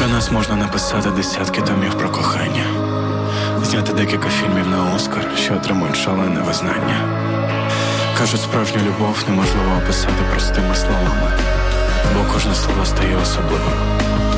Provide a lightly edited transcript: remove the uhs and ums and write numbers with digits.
Про нас можна написати десятки томів про кохання, зняти декілька фільмів на Оскар, що отримують шалене визнання. Кажуть, справжню любов неможливо описати простими словами, бо кожне слово стає особливим.